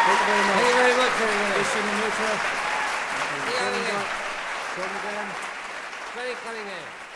Thank you very much. Thank you very much, everybody. Christian and Nutra. See you all again. Come again. Very cunning, eh?